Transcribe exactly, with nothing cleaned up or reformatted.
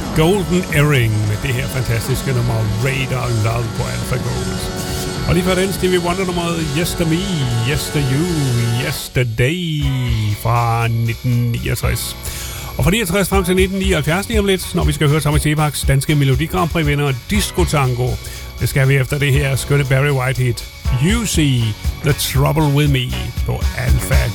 Golden Earring med det her fantastiske nummer Radar Love på Alpha Gold. Og lige før den Stevie Wonder nummeret Yesterme, Yester You, Yesterday fra nitten niogtres. Og fra niogtres frem til nitten nioghalvfjerds lige om lidt, når vi skal høre Thomas Sebaks danske Melodi Grand Prix vinder Disco Tango. Det skal vi efter det her skønne Barry White hit You See The Trouble With Me på Alpha